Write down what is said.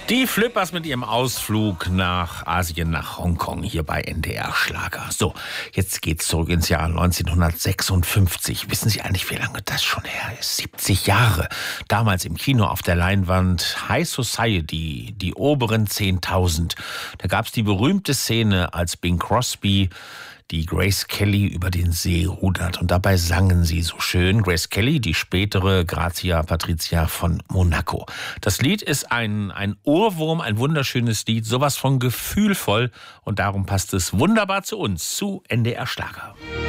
Die Flippers mit ihrem Ausflug nach Asien, nach Hongkong, hier bei NDR Schlager. So, jetzt geht's zurück ins Jahr 1956. Wissen Sie eigentlich, wie lange das schon her ist? 70 Jahre. Damals im Kino auf der Leinwand High Society, die oberen 10.000. Da gab's die berühmte Szene, als Bing Crosby die Grace Kelly über den See rudert. Und dabei sangen sie so schön. Grace Kelly, die spätere Grazia Patricia von Monaco. Das Lied ist ein Ohrwurm, ein wunderschönes Lied, sowas von gefühlvoll. Und darum passt es wunderbar zu uns, zu NDR Schlager.